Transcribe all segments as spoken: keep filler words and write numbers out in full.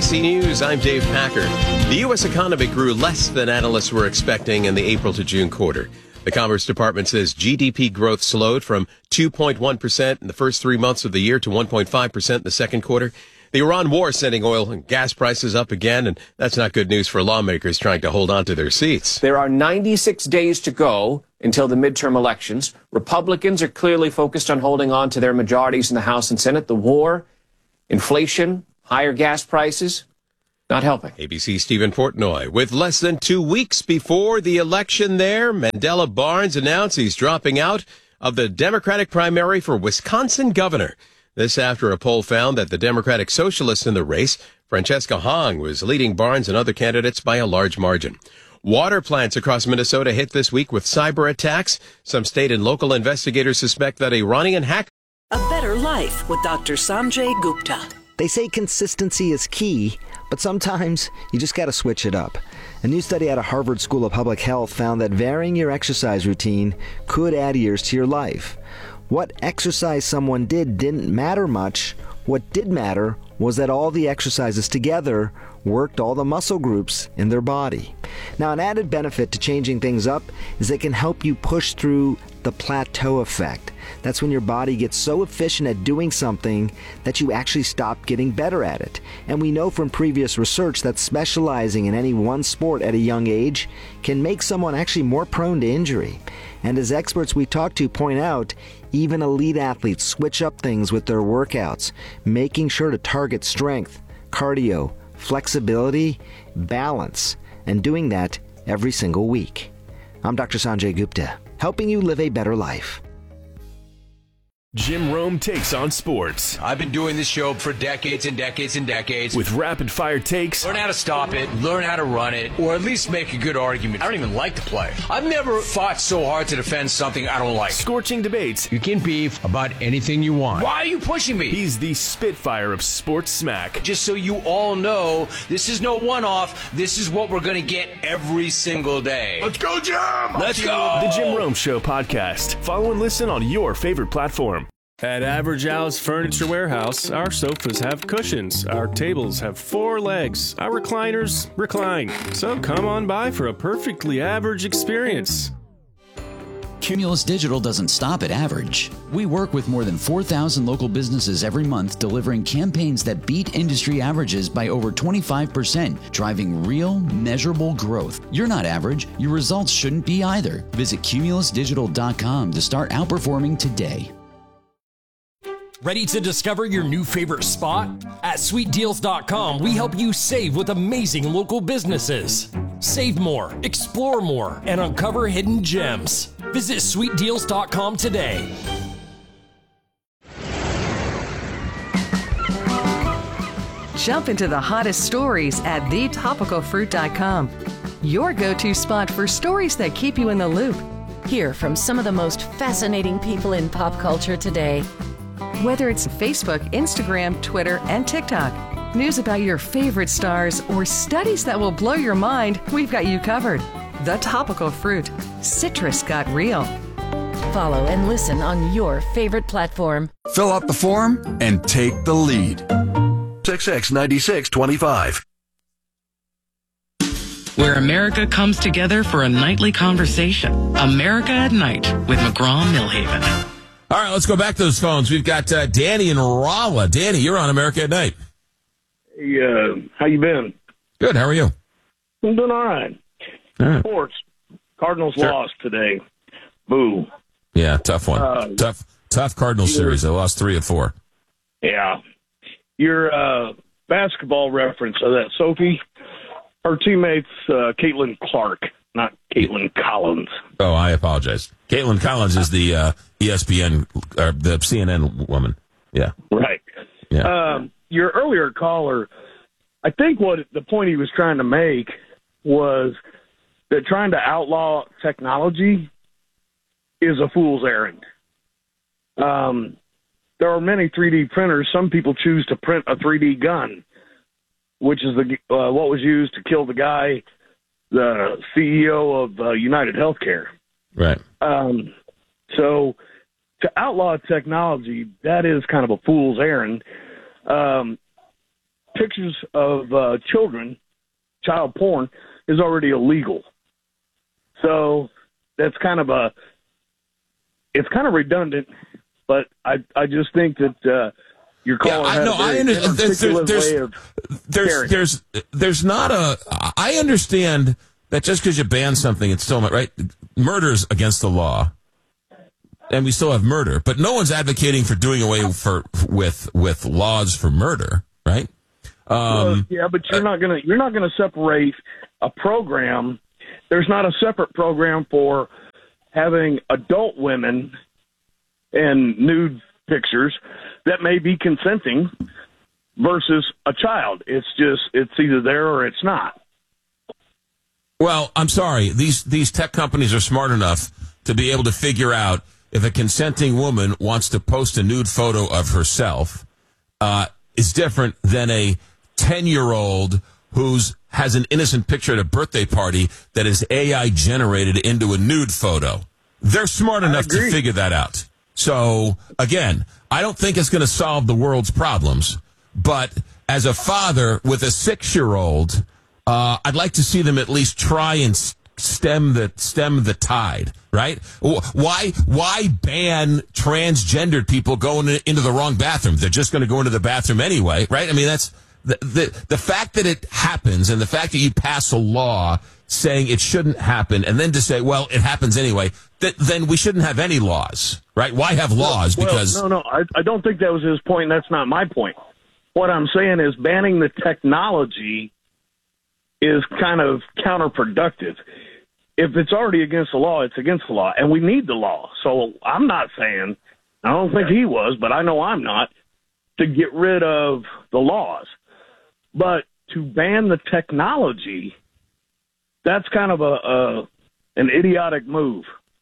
C News, I'm Dave Packer. The U S economy grew less than analysts were expecting in the April to June quarter. The Commerce Department says G D P growth slowed from two point one percent in the first three months of the year to one point five percent in the second quarter. The Iran war sending oil and gas prices up again, and that's not good news for lawmakers trying to hold on to their seats. There are ninety-six days to go until the midterm elections. Republicans are clearly focused on holding on to their majorities in the House and Senate. The war, inflation, higher gas prices, not helping. A B C's Stephen Portnoy. With less than two weeks before the election there, Mandela Barnes announced he's dropping out of the Democratic primary for Wisconsin governor. This after a poll found that the Democratic Socialist in the race, Francesca Hong, was leading Barnes and other candidates by a large margin. Water plants across Minnesota hit this week with cyber attacks. Some state and local investigators suspect that Iranian hackers... A better life with Doctor Sanjay Gupta. They say consistency is key, but sometimes you just got to switch it up. A new study out of Harvard School of Public Health found that varying your exercise routine could add years to your life. What exercise someone did didn't matter much. What did matter was that all the exercises together worked all the muscle groups in their body. Now, an added benefit to changing things up is it can help you push through the plateau effect. That's when your body gets so efficient at doing something that you actually stop getting better at it. And we know from previous research that specializing in any one sport at a young age can make someone actually more prone to injury. And as experts we talk to point out, even elite athletes switch up things with their workouts, making sure to target strength, cardio, flexibility, balance, and doing that every single week. I'm Doctor Sanjay Gupta, helping you live a better life. Jim Rome takes on sports. I've been doing this show for decades and decades and decades. With rapid-fire takes. Learn how to stop it, learn how to run it, or at least make a good argument. I don't even like to play. I've never fought so hard to defend something I don't like. Scorching debates. You can beef about anything you want. Why are you pushing me? He's the Spitfire of sports smack. Just so you all know, this is no one-off. This is what we're going to get every single day. Let's go, Jim! Let's go! The Jim Rome Show podcast. Follow and listen on your favorite platform. At Average Al's Furniture Warehouse, our sofas have cushions, our tables have four legs, our recliners recline. So come on by for a perfectly average experience. Cumulus Digital doesn't stop at average. We work with more than four thousand local businesses every month, delivering campaigns that beat industry averages by over twenty-five percent, driving real, measurable growth. You're not average. Your results shouldn't be either. Visit cumulus digital dot com to start outperforming today. Ready to discover your new favorite spot? At sweet deals dot com, we help you save with amazing local businesses. Save more, explore more, and uncover hidden gems. Visit sweet deals dot com today. Jump into the hottest stories at the topical fruit dot com. Your go-to spot for stories that keep you in the loop. Hear from some of the most fascinating people in pop culture today. Whether it's Facebook, Instagram, Twitter, and TikTok, news about your favorite stars, or studies that will blow your mind, we've got you covered. The Topical Fruit. Citrus got real. Follow and listen on your favorite platform. Fill out the form and take the lead. six X ninety-six twenty-five. Where America comes together for a nightly conversation. America at Night with McGraw-Millhaven. All right, let's go back to those phones. We've got uh, Danny in Rolla. Danny, you're on America at Night. Hey, uh, how you been? Good. How are you? I'm doing all right. All right. Sports. Cardinals Sure. lost today. Boo. Yeah, tough one. Uh, tough, tough Cardinals series. They lost three of four. Yeah. Your uh, basketball reference of that, Sophie, her teammate's uh, Caitlin Clark, not Caitlin Collins. Oh, I apologize. Caitlin Collins is the uh, E S P N, or the C N N woman. Yeah. Right. Yeah. Um, your earlier caller, I think what the point he was trying to make was that trying to outlaw technology is a fool's errand. Um, there are many three D printers. Some people choose to print a three D gun, which is the uh, what was used to kill the guy, the C E O of uh, United Healthcare. Right. Um, so to outlaw technology, that is kind of a fool's errand. Um, pictures of uh, children, child porn, is already illegal. So that's kind of a, it's kind of redundant, but I I just think that uh, your caller yeah, had I, no, a very I understand. There's, inarticulate there's, way of there's, caring. there's, there's not a, I understand that just because you ban something, it's still, right? Murder's against the law. And we still have murder, but no one's advocating for doing away for with with laws for murder, right? Um, well, yeah, but you're not gonna you're not gonna separate a program. There's not a separate program for having adult women and nude pictures that may be consenting versus a child. It's just it's either there or it's not. Well, I'm sorry. These these tech companies are smart enough to be able to figure out if a consenting woman wants to post a nude photo of herself, uh, is different than a ten-year-old who's has an innocent picture at a birthday party that is A I generated into a nude photo. They're smart enough to figure that out. So, again, I don't think it's going to solve the world's problems. But as a father with a six-year-old, uh, I'd like to see them at least try and stem the stem the tide, right? Why why ban transgendered people going into the wrong bathroom? They're just going to go into the bathroom anyway, right? I mean, that's the, the the fact that it happens, and the fact that you pass a law saying it shouldn't happen, and then to say, well, it happens anyway, that then we shouldn't have any laws, right? Why have laws? Well, Because no, no, I, I don't think that was his point. That's not my point. What I'm saying is banning the technology is kind of counterproductive. If it's already against the law, it's against the law, and we need the law. So I'm not saying, I don't think he was, but I know I'm not, to get rid of the laws. But to ban the technology, that's kind of a, a an idiotic move.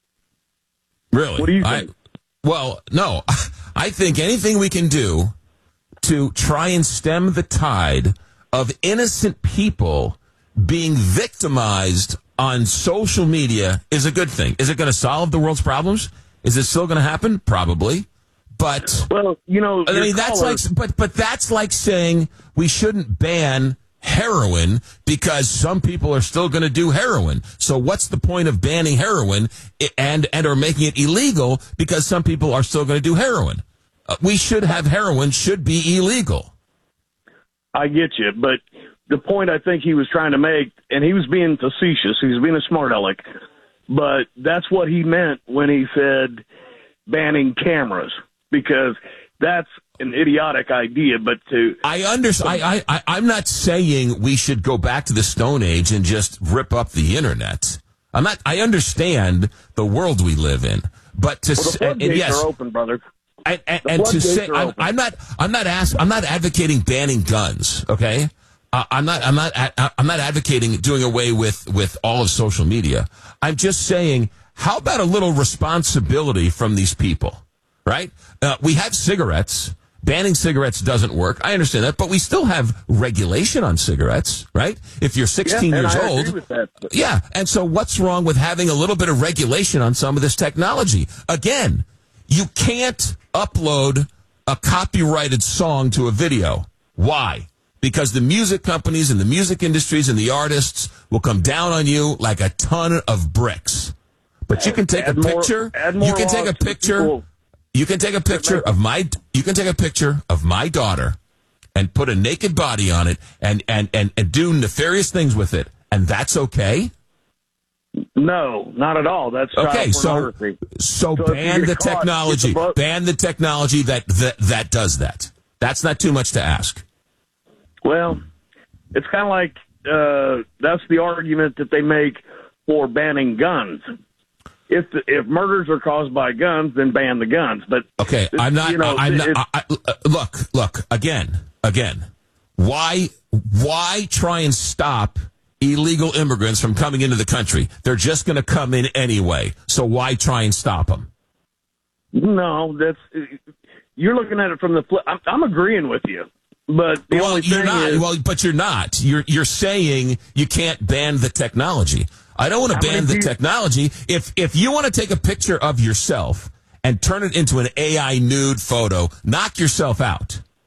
Really? What do you think? I, well, no. I think anything we can do to try and stem the tide of innocent people being victimized on social media is a good thing. Is it going to solve the world's problems? Is it still going to happen? Probably. But, well, you know, I mean, that's caller, like, but, but that's like saying we shouldn't ban heroin because some people are still going to do heroin. So what's the point of banning heroin and, and or making it illegal because some people are still going to do heroin? Uh, we should have heroin should be illegal. I get you, but the point I think he was trying to make, and he was being facetious, he was being a smart aleck, but that's what he meant when he said banning cameras, because that's an idiotic idea. But to I understand, I, I, I'm not saying we should go back to the Stone Age and just rip up the internet. I'm not. I understand the world we live in, but to well, the floodgates and, and yes, are open, brother. And, and, and to say, I'm, I'm not, I'm not ask, I'm not advocating banning guns. Okay, uh, I'm not, I'm not, I'm not advocating doing away with with all of social media. I'm just saying, how about a little responsibility from these people, right? Uh, we have cigarettes. Banning cigarettes doesn't work. I understand that, but we still have regulation on cigarettes, right? If you're sixteen yeah, years I old, agree with that, but... yeah. And so, what's wrong with having a little bit of regulation on some of this technology? Again, you can't upload a copyrighted song to a video. Why? Because the music companies and the music industries and the artists will come down on you like a ton of bricks. But you can take add a more, picture. Add more You can take a picture. People. You can take a picture of my. You can take a picture of my daughter, and put a naked body on it, and and and, and do nefarious things with it, and that's okay. No, not at all. That's okay. So, pornography. so, so ban the caught, technology. the ban the technology that, that that does that. That's not too much to ask. Well, it's kind of like uh, that's the argument that they make for banning guns. If the, if murders are caused by guns, then ban the guns. But okay, I'm not. You know, I'm not. I, I, look, look again, again. Why, why try and stop illegal immigrants from coming into the country? They're just going to come in anyway. So why try and stop them? No, that's you're looking at it from the. I'm, I'm agreeing with you, but the well, only you're thing not. is, well, but you're not. You're you're saying you can't ban the technology. I don't want to ban the people- technology. If if you want to take a picture of yourself and turn it into an A I nude photo, knock yourself out.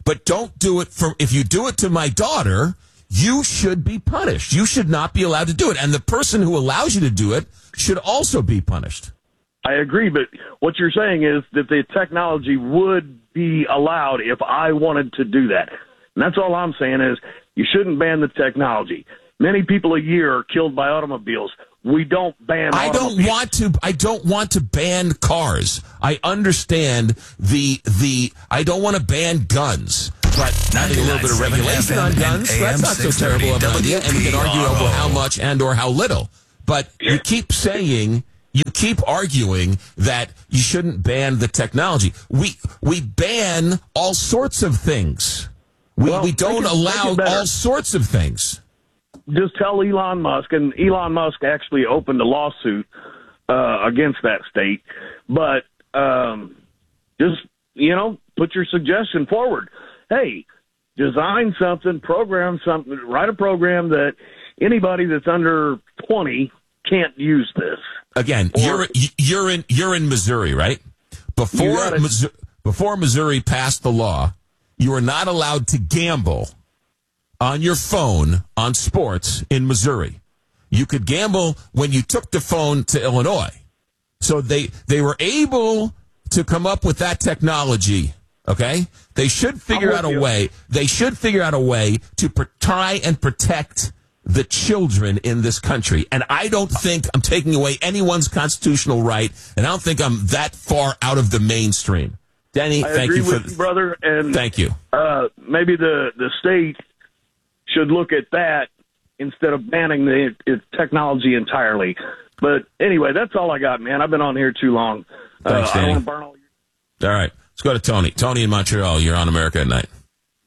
But don't do it for, if you do it to my daughter, you should be punished. You should not be allowed to do it. And the person who allows you to do it should also be punished. I agree, but what you're saying is that the technology would be allowed if I wanted to do that. And that's all I'm saying is you shouldn't ban the technology. Many people a year are killed by automobiles. We don't ban I don't want to I don't want to ban cars. I understand the the I don't want to ban guns. But having a little bit of regulation on guns, that's not so terrible of an idea, and we can argue over how much and or how little. But you keep saying, you keep arguing that you shouldn't ban the technology. We we ban all sorts of things. We Well, we don't make it- make allow it better. all sorts of things. Just tell Elon Musk, and Elon Musk actually opened a lawsuit uh, against that state. But um, just, you know, put your suggestion forward. Hey, design something, program something, write a program that anybody that's under twenty can't use this. Again, you're you're in you're in Missouri, right? Before gotta- Missouri, before Missouri passed the law, you were not allowed to gamble on your phone on sports in Missouri. You could gamble when you took the phone to Illinois. So they they were able to come up with that technology. Okay, they should figure with out a you. way. They should figure out a way to pr- try and protect the children in this country. And I don't think I'm taking away anyone's constitutional right, and I don't think I'm that far out of the mainstream. Denny, I thank agree you for with you, brother. And thank you. Uh, maybe the, the state should look at that instead of banning the it, technology entirely. But anyway, that's all I got, man. I've been on here too long. Thanks, uh, I Danny. don't want to burn all your... All right, let's go to Tony. Tony in Montreal, you're on America at Night.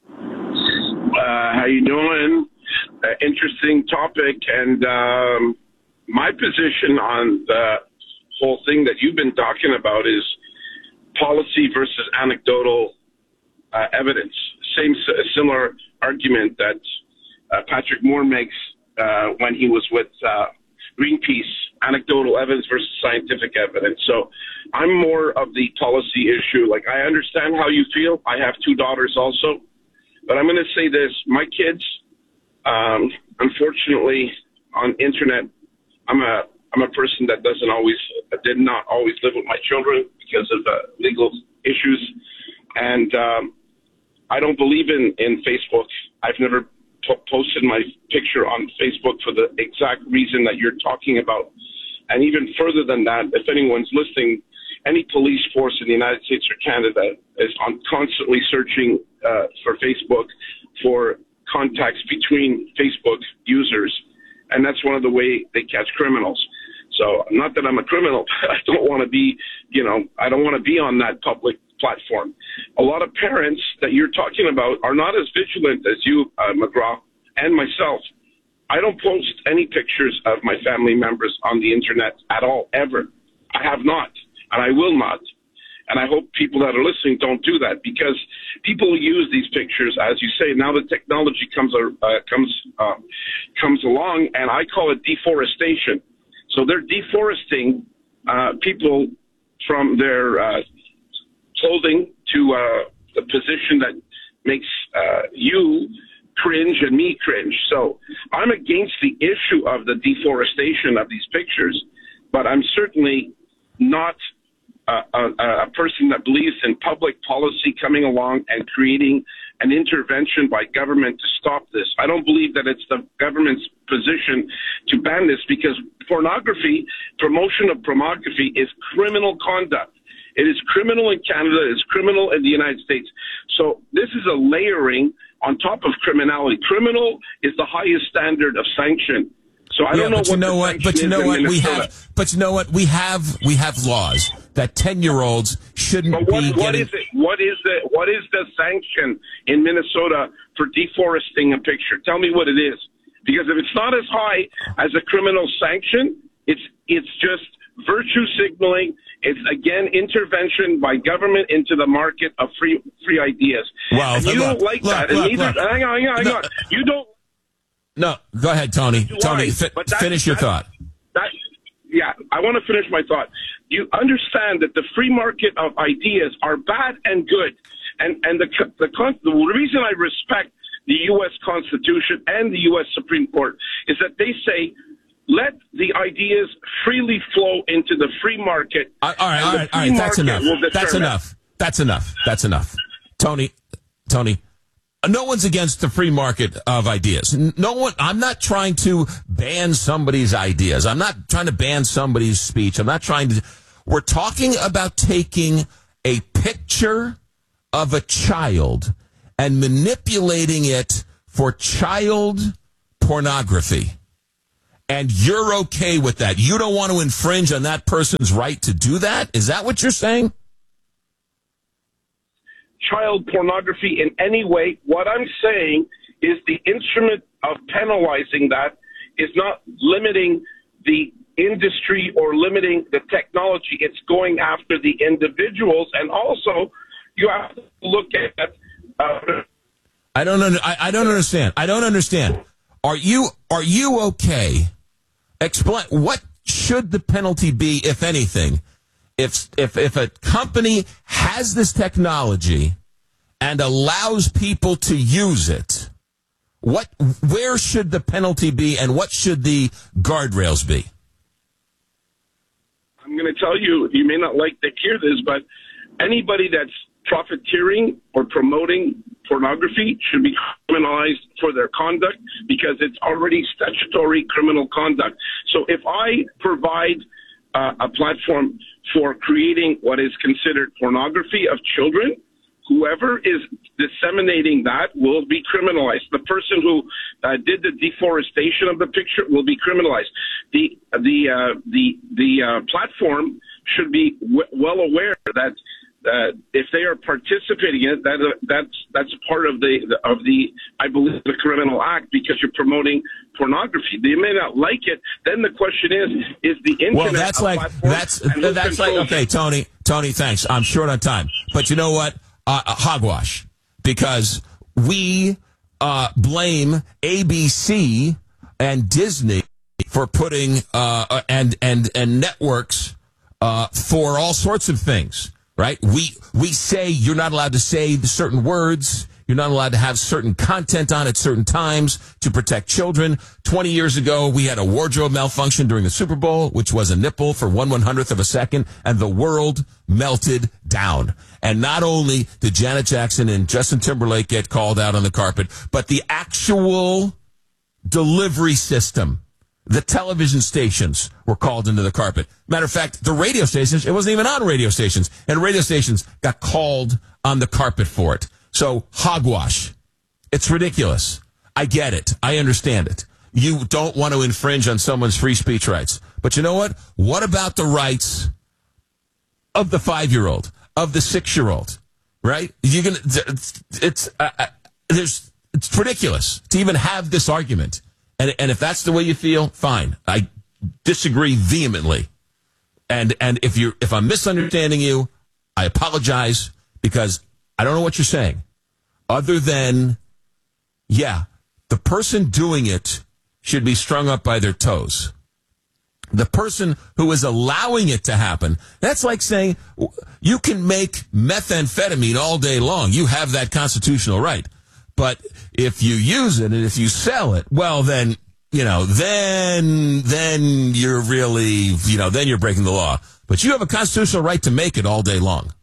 Uh, how you doing? Uh, interesting topic, and um, my position on the whole thing that you've been talking about is policy versus anecdotal uh, evidence. Same similar argument that uh, Patrick Moore makes uh, when he was with uh, Greenpeace, anecdotal evidence versus scientific evidence. So I'm more of the policy issue. Like, I understand how you feel. I have two daughters also. But I'm going to say this. My kids, um, unfortunately, on internet, I'm a I'm a person that doesn't always, did not always live with my children because of uh, legal issues. And um, I don't believe in, in Facebook. I've never po- posted my picture on Facebook for the exact reason that you're talking about. And even further than that, if anyone's listening, any police force in the United States or Canada is on constantly searching uh, for Facebook for contacts between Facebook users. And that's one of the way they catch criminals. So not that I'm a criminal, but I don't want to be, you know, I don't want to be on that public platform. A lot of parents that you're talking about are not as vigilant as you, uh, McGraw, and myself. I don't post any pictures of my family members on the internet at all, ever. I have not, and I will not. And I hope people that are listening don't do that, because people use these pictures, as you say. Now the technology comes uh, comes uh, comes along, and I call it deforestation. So they're deforesting uh, people from their uh, clothing to uh, the position that makes uh, you cringe and me cringe. So I'm against the issue of the deforestation of these pictures, but I'm certainly not a, a, a person that believes in public policy coming along and creating an intervention by government to stop this. I don't believe that it's the government's position to ban this, because pornography, promotion of pornography is criminal conduct. It is criminal in Canada. It is criminal in the United States. So this is a layering on top of criminality. Criminal is the highest standard of sanction. So I yeah, don't know but what you know the what? But you sanction know is in what? We Minnesota. have. But you know what? We have. We have laws that ten-year-olds shouldn't But what, be what getting. is it? What is the what is the sanction in Minnesota for deforesting a picture? Tell me what it is, because if it's not as high as a criminal sanction, it's it's just virtue signaling. It's again intervention by government into the market of free free ideas. Well, and you look, don't like look, that. look, and neither, look. hang on, hang on, hang No. on. You don't. No, go ahead, Tony. Why? Tony, fi- But that's- finish your that's- thought. That, yeah, I want to finish my thought. You understand that the free market of ideas are bad and good, And and the the, the reason I respect the U S Constitution and the U S Supreme Court is that they say, let the ideas freely flow into the free market. All right, all right, all right. That's enough. That's enough. That's enough. That's enough. Tony, Tony, no one's against the free market of ideas. No one. I'm not trying to ban somebody's ideas. I'm not trying to ban somebody's speech. I'm not trying to. We're talking about taking a picture of a child and manipulating it for child pornography. And you're okay with that. You don't want to infringe on that person's right to do that? Is that what you're saying? Child pornography in any way. What I'm saying is the instrument of penalizing that is not limiting the industry or limiting the technology. It's going after the individuals. And also, you have to look at... Uh, I don't under, I, I don't understand. I don't understand. Are you are you okay? Explain, what should the penalty be, if anything, if if if a company has this technology and allows people to use it? What where should the penalty be, and what should the guardrails be? I'm going to tell you, you may not like to hear this, but anybody that's profiteering or promoting pornography should be criminalized for their conduct because it's already statutory criminal conduct. So if I provide uh, a platform for creating what is considered pornography of children, whoever is disseminating that will be criminalized. The person who uh, did the deforestation of the picture will be criminalized. The the uh, the the uh, platform should be w- well aware that uh, if they are participating in it, that uh, that's that's part of the, the of the I believe the criminal act because you're promoting pornography. They may not like it. Then the question is: is the internet? Well, that's like that's that's like okay, Tony. Tony, thanks. I'm short on time, but you know what? Uh, hogwash, because we uh, blame A B C and Disney for putting uh, and and and networks uh, for all sorts of things, right? We we say you're not allowed to say certain words. You're not allowed to have certain content on at certain times to protect children. Twenty years ago, we had a wardrobe malfunction during the Super Bowl, which was a nipple for one one hundredth of a second, and the world melted down. And not only did Janet Jackson and Justin Timberlake get called out on the carpet, but the actual delivery system, the television stations were called into the carpet. Matter of fact, the radio stations, it wasn't even on radio stations, and radio stations got called on the carpet for it. So, hogwash. It's ridiculous. I get it. I understand it. You don't want to infringe on someone's free speech rights. But you know what? What about the rights of the five-year-old, of the six-year-old, right? You're gonna, it's, it's, uh, there's, it's ridiculous to even have this argument. And, and if that's the way you feel, fine. I disagree vehemently. And, and if you're, if I'm misunderstanding you, I apologize because I don't know what you're saying, other than, yeah, the person doing it should be strung up by their toes. The person who is allowing it to happen, that's like saying you can make methamphetamine all day long. You have that constitutional right. But if you use it and if you sell it, well, then, you know, then, then you're really, you know, then you're breaking the law. But you have a constitutional right to make it all day long.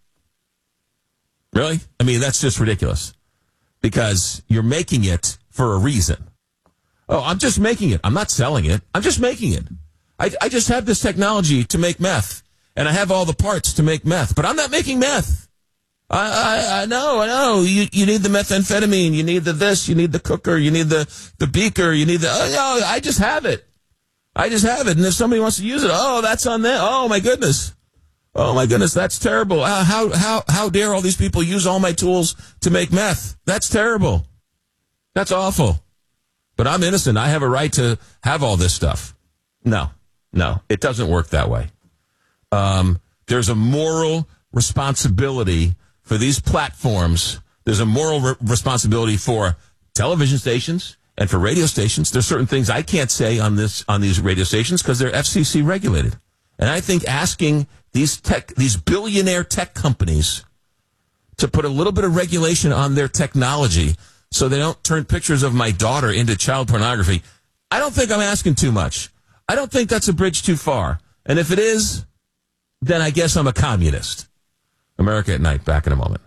Really? I mean, that's just ridiculous because you're making it for a reason. Oh, I'm just making it. I'm not selling it. I'm just making it. I, I just have this technology to make meth, and I have all the parts to make meth, but I'm not making meth. I, I, I know, I know. You, you need the methamphetamine. You need the this. You need the cooker. You need the, the beaker. You need the, oh, no, I just have it. I just have it. And if somebody wants to use it, oh, that's on them. Oh, my goodness. Oh, my goodness, that's terrible. Uh, how how how dare all these people use all my tools to make meth? That's terrible. That's awful. But I'm innocent. I have a right to have all this stuff. No, no, it doesn't work that way. Um, there's a moral responsibility for these platforms. There's a moral re- responsibility for television stations and for radio stations. There's certain things I can't say on this on these radio stations because they're F C C regulated. And I think asking these tech, these billionaire tech companies to put a little bit of regulation on their technology so they don't turn pictures of my daughter into child pornography, I don't think I'm asking too much. I don't think that's a bridge too far. And if it is, then I guess I'm a communist. America at Night, back in a moment.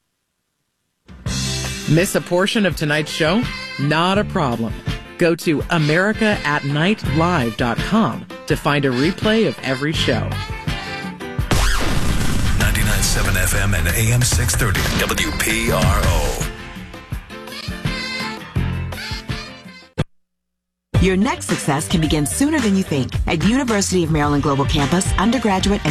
Miss a portion of tonight's show? Not a problem. Go to america at night live dot com to find a replay of every show. ninety-nine point seven F M and A M six thirty W P R O. Your next success can begin sooner than you think. At University of Maryland Global Campus, undergraduate and